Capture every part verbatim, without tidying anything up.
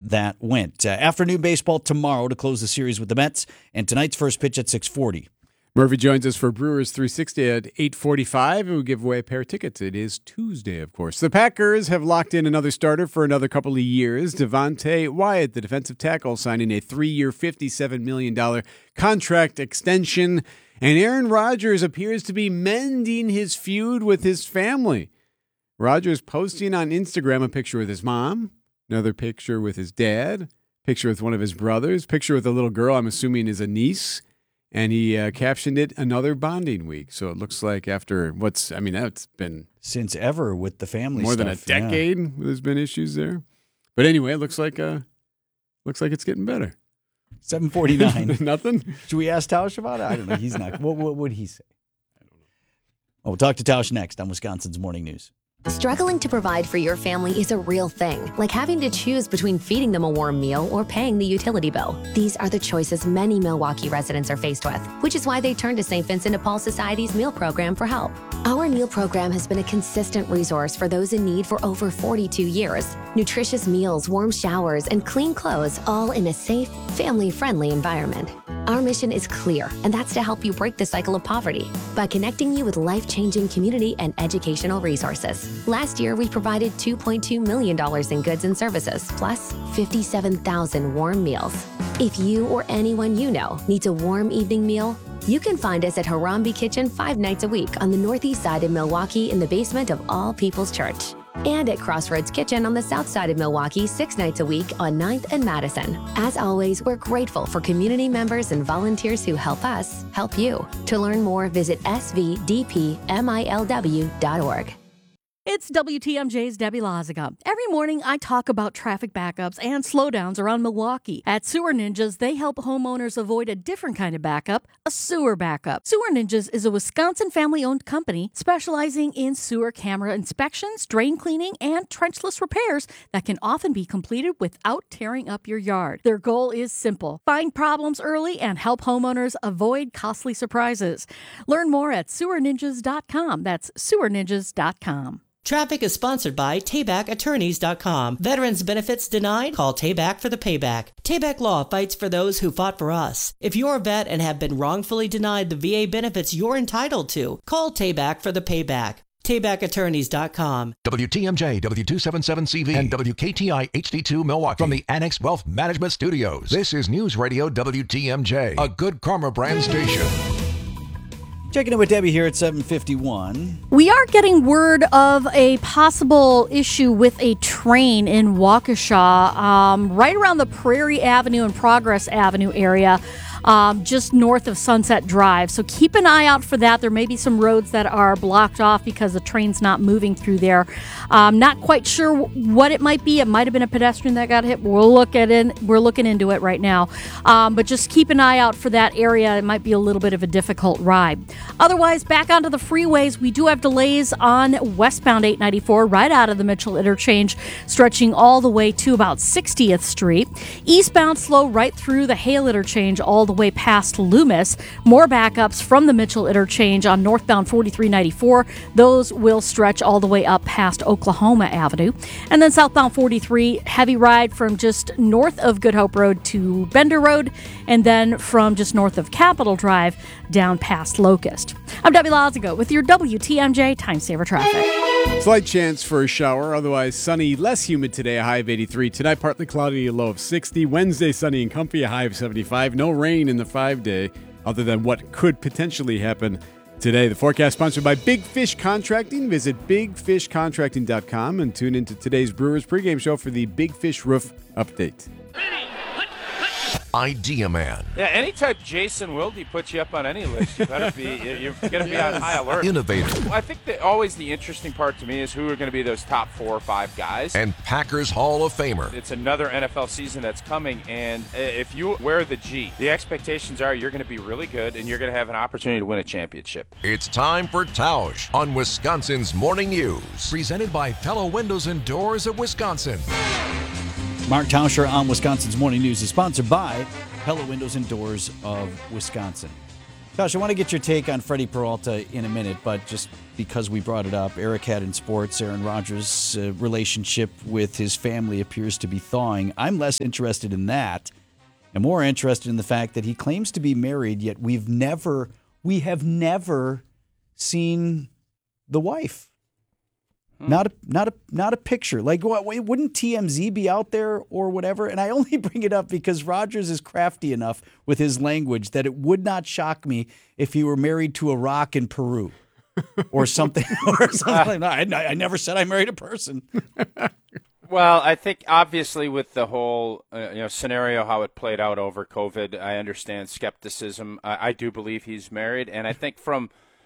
that went. Uh, afternoon baseball tomorrow to close the series with the Mets, and tonight's first pitch at six forty. Murphy joins us for Brewers three sixty at eight forty-five, and we'll give away a pair of tickets. It is Tuesday, of course. The Packers have locked in another starter for another couple of years. Devontae Wyatt, the defensive tackle, signing a three-year, fifty-seven million dollars contract extension. And Aaron Rodgers appears to be mending his feud with his family. Rodgers posting on Instagram a picture with his mom, another picture with his dad, picture with one of his brothers, picture with a little girl I'm assuming is a niece. And he uh, captioned it, another bonding week. So it looks like after what's, I mean, that's been... Since ever with the family More stuff, than a decade, yeah. There's been issues there. But anyway, it looks like uh, looks like it's getting better. seven forty-nine. Nothing? Should we ask Tausch about it? I don't know. He's not. What, what would he say? I don't know. Oh, we'll talk to Tausch next on Wisconsin's Morning News. Struggling to provide for your family is a real thing, like having to choose between feeding them a warm meal or paying the utility bill. These are the choices many Milwaukee residents are faced with, which is why they turn to Saint Vincent de Paul Society's meal program for help. Our meal program has been a consistent resource for those in need for over forty-two years. Nutritious meals, warm showers, and clean clothes, all in a safe, family-friendly environment. Our mission is clear, and that's to help you break the cycle of poverty by connecting you with life-changing community and educational resources. Last year, we provided two point two million dollars in goods and services, plus fifty-seven thousand warm meals. If you or anyone you know needs a warm evening meal, you can find us at Harambe Kitchen five nights a week on the northeast side of Milwaukee in the basement of All People's Church. And at Crossroads Kitchen on the south side of Milwaukee six nights a week on ninth and Madison. As always, we're grateful for community members and volunteers who help us help you. To learn more, visit s v d p milw dot org. It's W T M J's Debbie Loziga. Every morning, I talk about traffic backups and slowdowns around Milwaukee. At Sewer Ninjas, they help homeowners avoid a different kind of backup, a sewer backup. Sewer Ninjas is a Wisconsin family-owned company specializing in sewer camera inspections, drain cleaning, and trenchless repairs that can often be completed without tearing up your yard. Their goal is simple: find problems early and help homeowners avoid costly surprises. Learn more at sewer ninjas dot com. That's sewer ninjas dot com. Traffic is sponsored by Tayback Attorneys dot com. Veterans benefits denied? Call Tayback for the payback. Tayback Law fights for those who fought for us. If you're a vet and have been wrongfully denied the V A benefits you're entitled to, call Tayback for the payback. Tayback Attorneys dot com. W T M J, W two seventy-seven C V, and W K T I H D two Milwaukee. From the Annex Wealth Management Studios, this is News Radio W T M J, a Good Karma brand station. Checking in with Debbie here at seven fifty-one. We are getting word of a possible issue with a train in Waukesha, um, right around the Prairie Avenue and Progress Avenue area, um, just north of Sunset Drive. So keep an eye out for that. There may be some roads that are blocked off because the train's not moving through there. Um, not quite sure what it might be. It might have been a pedestrian that got hit. We'll look at it. We're looking into it right now. Um, but just keep an eye out for that area. It might be a little bit of a difficult ride. Otherwise, back onto the freeways, we do have delays on westbound eight ninety-four right out of the Mitchell Interchange, stretching all the way to about sixtieth Street. Eastbound slow right through the Hale Interchange all the way past Loomis. More backups from the Mitchell Interchange on northbound forty-three ninety-four. Those will stretch all the way up past Oklahoma Avenue. And then southbound forty-three, heavy ride from just north of Good Hope Road to Bender Road, and then from just north of Capitol Drive down past Locust. I'm Debbie Lozigo with your W T M J Time Saver Traffic. Slight chance for a shower, otherwise sunny, less humid today, a high of eighty-three. Tonight, partly cloudy, a low of sixty. Wednesday, sunny and comfy, a high of seventy-five. No rain in the five-day, other than what could potentially happen today. The forecast sponsored by Big Fish Contracting. Visit big fish contracting dot com and tune into today's Brewers pregame show for the Big Fish Roof update. Idea Man. Yeah, anytime Jason Wilde puts you up on any list, you better be you're going to be yes. on high alert. Innovator. Well, I think that always the interesting part to me is who are going to be those top four or five guys. And Packers Hall of Famer. It's another N F L season that's coming, and if you wear the G, the expectations are you're going to be really good, and you're going to have an opportunity to win a championship. It's time for Tausch on Wisconsin's Morning News. Presented by Pella Windows and Doors of Wisconsin. Mark Tauscher on Wisconsin's Morning News is sponsored by Pella Windows and Doors of Wisconsin. Josh, I want to get your take on Freddie Peralta in a minute, but just because we brought it up, Eric had in sports, Aaron Rodgers' uh, relationship with his family appears to be thawing. I'm less interested in that and more interested in the fact that he claims to be married, yet we've never, we have never seen the wife. Not a not a not a picture. Like, what, wouldn't T M Z be out there or whatever? And I only bring it up because Rodgers is crafty enough with his language that it would not shock me if he were married to a rock in Peru or something. or something. I, I never said I married a person. Well, I think obviously with the whole uh, you know scenario, how it played out over COVID, I understand skepticism. I, I do believe he's married, and I think from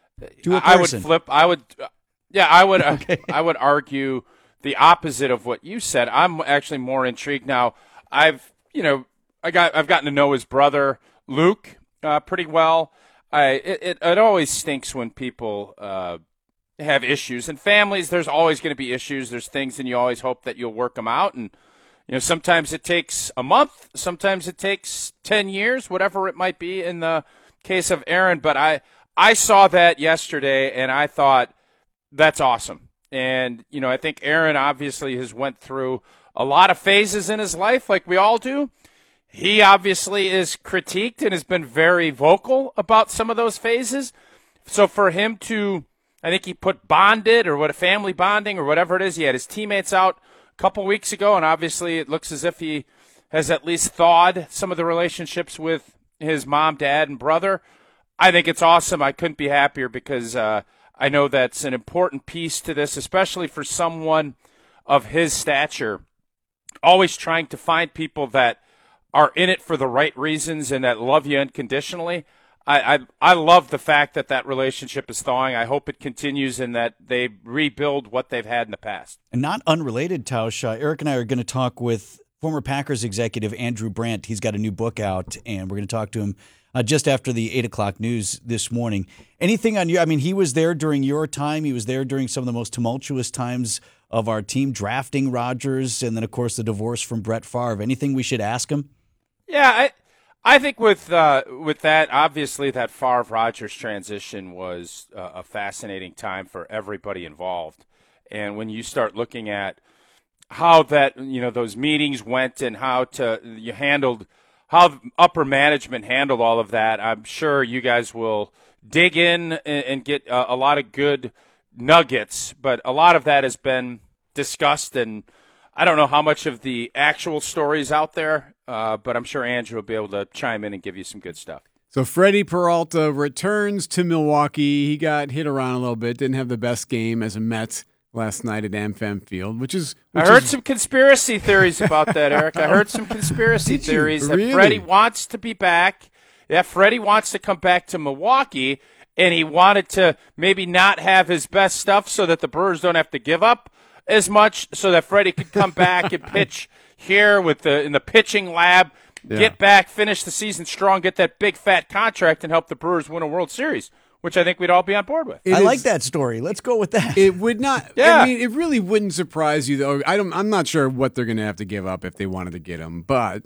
to a I would person. flip. I would. Yeah, I would. Okay. I would argue the opposite of what you said. I'm actually more intrigued now. I've, you know, I got. I've gotten to know his brother Luke uh, pretty well. I. It, it. It always stinks when people uh, have issues. In families, there's always going to be issues. There's things, and you always hope that you'll work them out. And you know, sometimes it takes a month. Sometimes it takes ten years. Whatever it might be. In the case of Aaron, but I. I saw that yesterday, and I thought, that's awesome. And, you know, I think Aaron obviously has went through a lot of phases in his life like we all do. He obviously is critiqued and has been very vocal about some of those phases. So for him to, I think he put bonded or what a family bonding or whatever it is. He had his teammates out a couple weeks ago, and obviously it looks as if he has at least thawed some of the relationships with his mom, dad, and brother. I think it's awesome. I couldn't be happier because uh, I know that's an important piece to this, especially for someone of his stature, always trying to find people that are in it for the right reasons and that love you unconditionally. I, I, I love the fact that that relationship is thawing. I hope it continues and that they rebuild what they've had in the past. And not unrelated, Tausch, uh, Eric and I are going to talk with former Packers executive Andrew Brandt. He's got a new book out, and we're going to talk to him Uh, just after the eight o'clock news this morning. Anything on you? I mean, he was there during your time. He was there during some of the most tumultuous times of our team, drafting Rodgers, and then, of course, the divorce from Brett Favre. Anything we should ask him? Yeah, I I think with uh, with that, obviously that Favre-Rodgers transition was uh, a fascinating time for everybody involved. And when you start looking at how that, you know, those meetings went and how to you handled – how upper management handled all of that, I'm sure you guys will dig in and, and get a, a lot of good nuggets. But a lot of that has been discussed, and I don't know how much of the actual stories out there, uh, but I'm sure Andrew will be able to chime in and give you some good stuff. So Freddie Peralta returns to Milwaukee. He got hit around a little bit, didn't have the best game as a Met last night at AmFam Field, which is which I heard is, some conspiracy theories about that, Eric. I heard some conspiracy Did you? theories that Really? Freddie wants to be back. Yeah, Freddie wants to come back to Milwaukee, and he wanted to maybe not have his best stuff so that the Brewers don't have to give up as much, so that Freddie could come back and pitch here with the in the pitching lab, Yeah. get back, finish the season strong, get that big fat contract, and help the Brewers win a World Series, which I think we'd all be on board with. It I is- like that story. Let's go with that. It would not. Yeah. I mean, it really wouldn't surprise you, though. I don't. I'm not sure what they're going to have to give up if they wanted to get him, but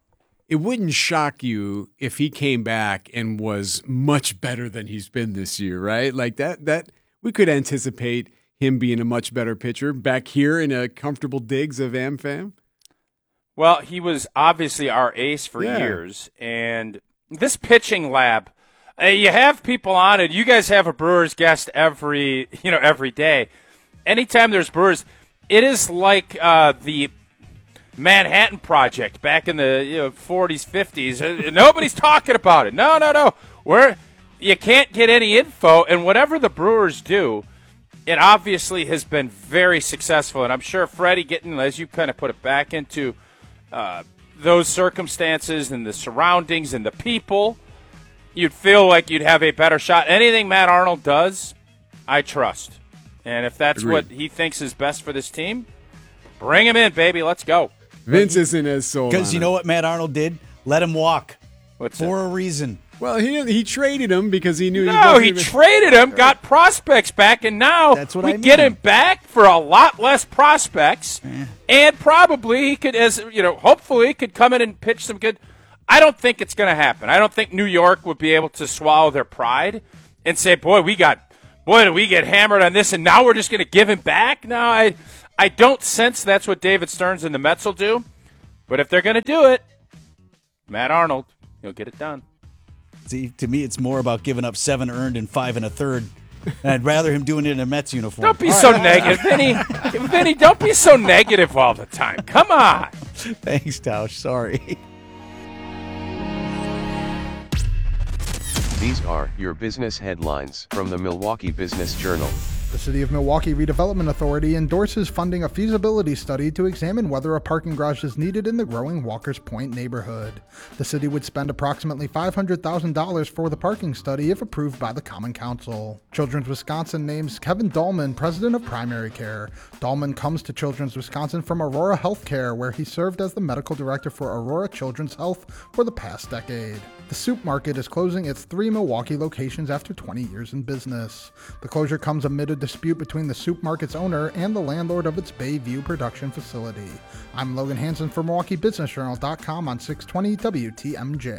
it wouldn't shock you if he came back and was much better than he's been this year, right? Like that. That we could anticipate him being a much better pitcher back here in a comfortable digs of AmFam. Well, he was obviously our ace for Yeah. years, and this pitching lab. Uh, you have people on it. You guys have a Brewers guest every, you know, every day. Anytime there's Brewers, it is like uh, the Manhattan Project back in the you know, forties, fifties. Uh, nobody's talking about it. No, no, no. We're, you can't get any info, and whatever the Brewers do, it obviously has been very successful. And I'm sure Freddie getting, as you kind of put it, back into uh, those circumstances and the surroundings and the people, you'd feel like you'd have a better shot. Anything Matt Arnold does, I trust. And if that's Agreed. what he thinks is best for this team, bring him in, baby. Let's go. Vince isn't as sold. Because on you it. know what Matt Arnold did? Let him walk What's for that? a reason. Well, he he traded him because he knew. No, wasn't he even- traded him, got prospects back, and now That's what we I get mean. him back for a lot less prospects, and probably he could, as you know, hopefully he could come in and pitch some good. I don't think it's going to happen. I don't think New York would be able to swallow their pride and say, boy, we got, boy, did we get hammered on this, and now we're just going to give him back? No, I, I don't sense that's what David Stearns and the Mets will do. But if they're going to do it, Matt Arnold, he'll get it done. See, to me, it's more about giving up seven earned and five and a third. And I'd rather him doing it in a Mets uniform. Don't be all so right. negative, Vinny. Vinny, don't be so negative all the time. Come on. Thanks, Tausch. Sorry. These are your business headlines from the Milwaukee Business Journal. The City of Milwaukee Redevelopment Authority endorses funding a feasibility study to examine whether a parking garage is needed in the growing Walkers Point neighborhood. The city would spend approximately five hundred thousand dollars for the parking study if approved by the Common Council. Children's Wisconsin names Kevin Dahlman president of primary care. Dahlman comes to Children's Wisconsin from Aurora Healthcare, where he served as the medical director for Aurora Children's Health for the past decade. The Soup Market is closing its three Milwaukee locations after twenty years in business. The closure comes amid a dispute between the Soup Market's owner and the landlord of its Bayview production facility. I'm Logan Hansen for Milwaukee Business Journal dot com on six twenty W T M J.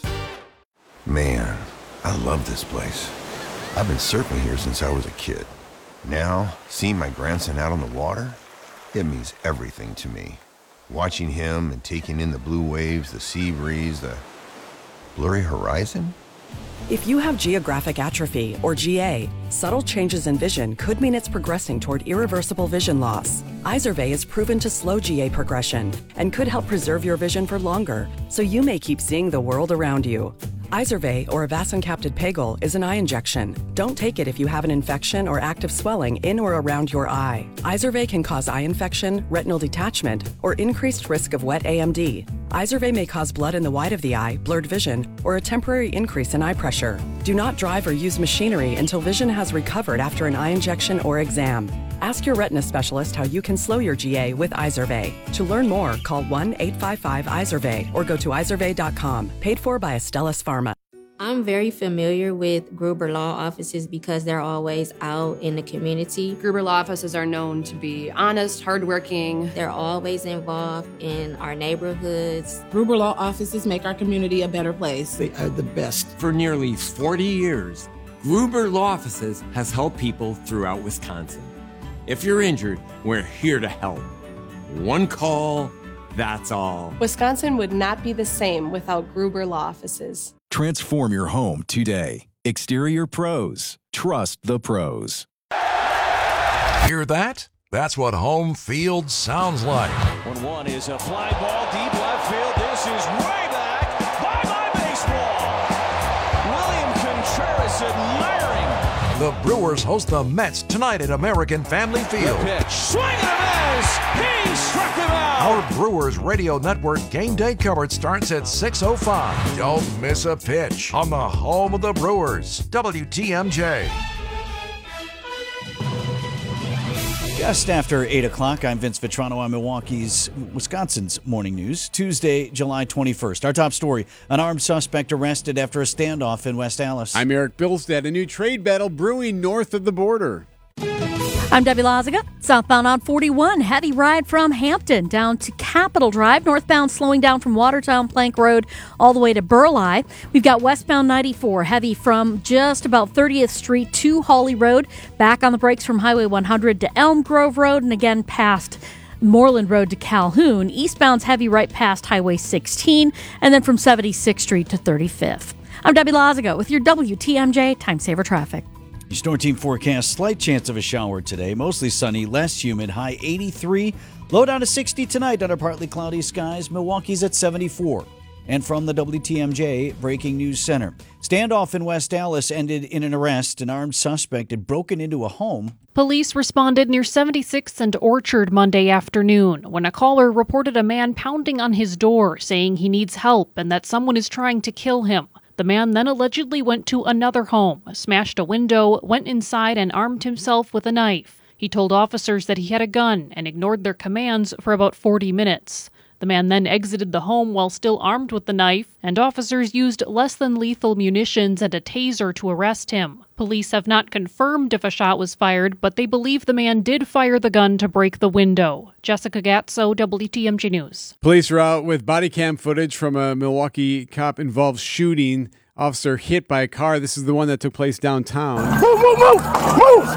Man, I love this place. I've been surfing here since I was a kid. Now, seeing my grandson out on the water, it means everything to me. Watching him and taking in the blue waves, the sea breeze, the blurry horizon? If you have geographic atrophy, or G A, subtle changes in vision could mean it's progressing toward irreversible vision loss. Izervay is proven to slow G A progression and could help preserve your vision for longer, so you may keep seeing the world around you. Izervay, or avacincaptad pegol, is an eye injection. Don't take it if you have an infection or active swelling in or around your eye. Izervay can cause eye infection, retinal detachment, or increased risk of wet A M D. Izervay may cause blood in the white of the eye, blurred vision, or a temporary increase in eye pressure. Do not drive or use machinery until vision has recovered after an eye injection or exam. Ask your retina specialist how you can slow your G A with Izervay. To learn more, call one eight five five Izervay or go to izervay dot com. Paid for by Astellas Pharma. I'm very familiar with Gruber Law Offices because they're always out in the community. Gruber Law Offices are known to be honest, hardworking. They're always involved in our neighborhoods. Gruber Law Offices make our community a better place. They are the best. For nearly forty years, Gruber Law Offices has helped people throughout Wisconsin. If you're injured, we're here to help. One call, that's all. Wisconsin would not be the same without Gruber Law Offices. Transform your home today. Exterior Pros. Trust the pros. Hear that? That's what home field sounds like. one one is a fly ball deep left field. This is way back. Bye-bye baseball. William Contreras admiring. The Brewers host the Mets tonight at American Family Field. The pitch. Swing and a miss. He struck him out. Our Brewers Radio Network game day coverage starts at six oh five. Don't miss a pitch on the home of the Brewers, W T M J. Just after eight o'clock, I'm Vince Vitrano on Milwaukee's, Wisconsin's Morning News. Tuesday, July twenty-first. Our top story, an armed suspect arrested after a standoff in West Allis. I'm Eric Bilstead. A new trade battle brewing north of the border. I'm Debbie Loziga. Southbound on forty-one, heavy ride from Hampton down to Capitol Drive. Northbound slowing down from Watertown Plank Road all the way to Burleigh. We've got westbound ninety-four, heavy from just about thirtieth Street to Hawley Road. Back on the brakes from Highway one hundred to Elm Grove Road, and again past Moreland Road to Calhoun. Eastbound's heavy right past Highway sixteen, and then from seventy-sixth Street to thirty-fifth. I'm Debbie Loziga with your W T M J Time Saver Traffic. Your Storm Team forecast, slight chance of a shower today. Mostly sunny, less humid, high eighty-three. Low down to sixty tonight under partly cloudy skies. Milwaukee's at seventy-four. And from the W T M J Breaking News Center. Standoff in West Allis ended in an arrest. An armed suspect had broken into a home. Police responded near seventy-sixth and Orchard Monday afternoon when a caller reported a man pounding on his door saying he needs help and that someone is trying to kill him. The man then allegedly went to another home, smashed a window, went inside, and armed himself with a knife. He told officers that he had a gun and ignored their commands for about forty minutes. The man then exited the home while still armed with the knife, and officers used less than lethal munitions and a taser to arrest him. Police have not confirmed if a shot was fired, but they believe the man did fire the gun to break the window. Jessica Gatso, W T M J News. Police are out with body cam footage from a Milwaukee cop-involved shooting. Officer hit by a car. This is the one that took place downtown. Move, move, move, move!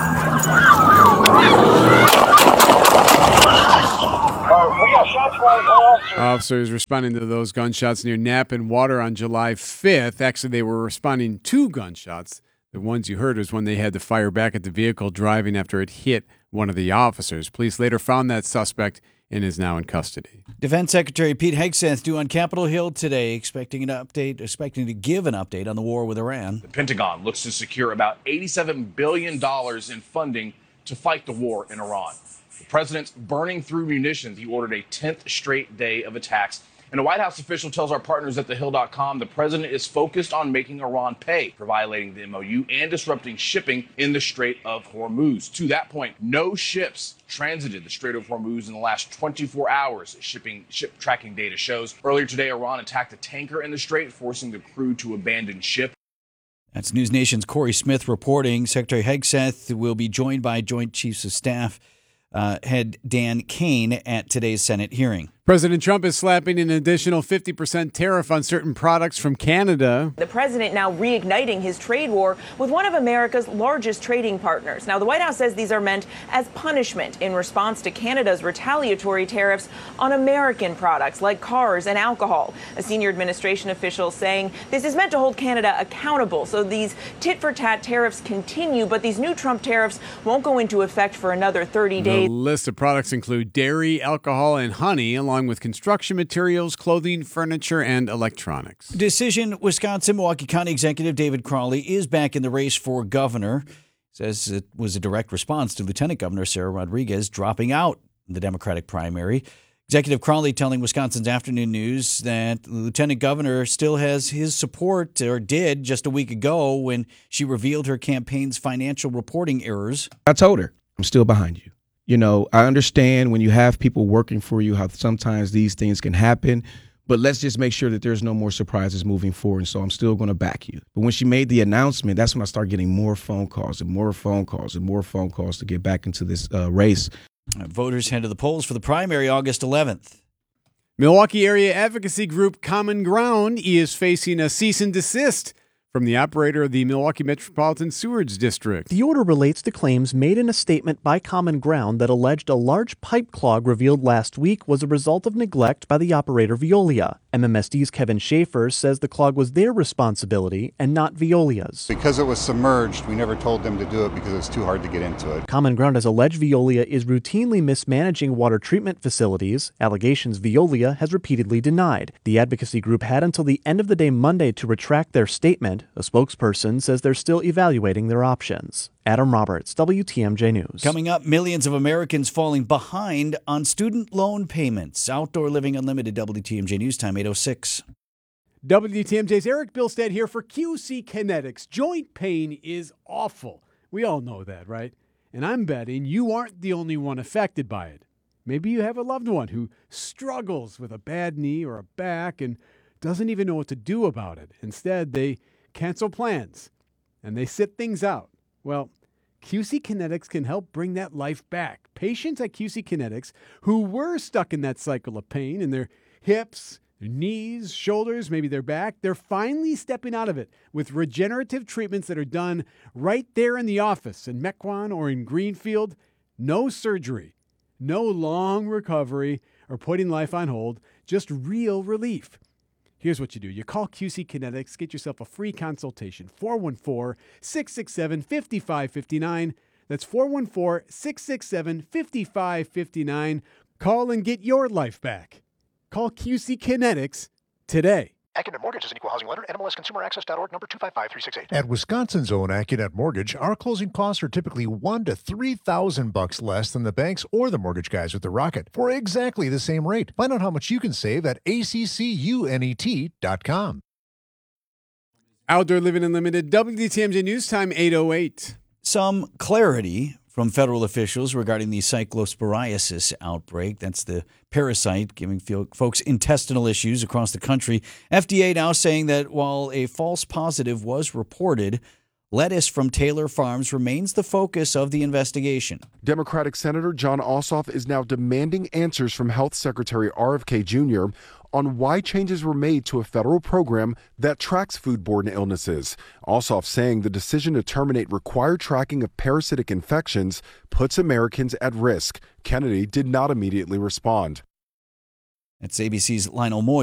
Officers responding to those gunshots near Knapp and Water on July fifth. Actually, they were responding to gunshots. The ones you heard was when they had to fire back at the vehicle driving after it hit one of the officers. Police later found that suspect and is now in custody. Defense Secretary Pete Hegseth due on Capitol Hill today, expecting an update, expecting to give an update on the war with Iran. The Pentagon looks to secure about eighty-seven billion dollars in funding to fight the war in Iran. The president's burning through munitions. He ordered a tenth straight day of attacks. And a White House official tells our partners at the hill dot com the president is focused on making Iran pay for violating the M O U and disrupting shipping in the Strait of Hormuz. To that point, no ships transited the Strait of Hormuz in the last twenty-four hours, shipping ship tracking data shows. Earlier today, Iran attacked a tanker in the strait, forcing the crew to abandon ship. That's News Nation's Corey Smith reporting. Secretary Hegseth will be joined by Joint Chiefs of Staff uh, head Dan Kane at today's Senate hearing. President Trump is slapping an additional fifty percent tariff on certain products from Canada. The president now reigniting his trade war with one of America's largest trading partners. Now, the White House says these are meant as punishment in response to Canada's retaliatory tariffs on American products like cars and alcohol. A senior administration official saying this is meant to hold Canada accountable. So these tit-for-tat tariffs continue, but these new Trump tariffs won't go into effect for another thirty days. The list of products include dairy, alcohol, and honey, along along with construction materials, clothing, furniture, and electronics. Decision: Wisconsin Milwaukee County Executive David Crowley is back in the race for governor. Says it was a direct response to Lieutenant Governor Sarah Rodriguez dropping out in the Democratic primary. Executive Crowley telling Wisconsin's Afternoon News that the Lieutenant Governor still has his support, or did just a week ago when she revealed her campaign's financial reporting errors. I told her, I'm still behind you. You know, I understand when you have people working for you how sometimes these things can happen, but let's just make sure that there's no more surprises moving forward. And so I'm still going to back you. But when she made the announcement, that's when I started getting more phone calls and more phone calls and more phone calls to get back into this uh, race. Uh, voters head to the polls for the primary August eleventh. Milwaukee area advocacy group Common Ground is facing a cease and desist from the operator of the Milwaukee Metropolitan Sewerage District. The order relates to claims made in a statement by Common Ground that alleged a large pipe clog revealed last week was a result of neglect by the operator Veolia. M M S D's Kevin Schaefer says the clog was their responsibility and not Veolia's. Because it was submerged, we never told them to do it because it was too hard to get into it. Common Ground has alleged Veolia is routinely mismanaging water treatment facilities, allegations Veolia has repeatedly denied. The advocacy group had until the end of the day Monday to retract their statement. A spokesperson says they're still evaluating their options. Adam Roberts, W T M J News. Coming up, millions of Americans falling behind on student loan payments. Outdoor Living Unlimited, W T M J News Time, eight oh six. W T M J's Eric Bilstead here for Q C Kinetics. Joint pain is awful. We all know that, right? And I'm betting you aren't the only one affected by it. Maybe you have a loved one who struggles with a bad knee or a back and doesn't even know what to do about it. Instead, they cancel plans and they sit things out. Well, Q C Kinetics can help bring that life back. Patients at Q C Kinetics who were stuck in that cycle of pain in their hips, their knees, shoulders, maybe their back, they're finally stepping out of it with regenerative treatments that are done right there in the office in Mequon or in Greenfield. No surgery, no long recovery or putting life on hold, just real relief. Here's what you do. You call Q C Kinetics, get yourself a free consultation, four one four, six six seven, five five five nine. That's four one four, six six seven, five five five nine. Call and get your life back. Call Q C Kinetics today. Accunet Mortgage is an equal housing lender. N M L S Consumer Access dot org, number two five five three six eight. At Wisconsin's own Accunet Mortgage, our closing costs are typically one to three thousand bucks less than the banks or the mortgage guys with the Rocket for exactly the same rate. Find out how much you can save at A C C U N E T dot com. Outdoor Living Unlimited, W T M J News Time, eight oh eight. Some clarity from federal officials regarding the cyclosporiasis outbreak. That's the parasite giving folks intestinal issues across the country. F D A now saying that while a false positive was reported, lettuce from Taylor Farms remains the focus of the investigation. Democratic Senator Jon Ossoff is now demanding answers from Health Secretary R F K Junior on why changes were made to a federal program that tracks foodborne illnesses. Ossoff saying the decision to terminate required tracking of parasitic infections puts Americans at risk. Kennedy did not immediately respond. That's A B C's Lionel Moy.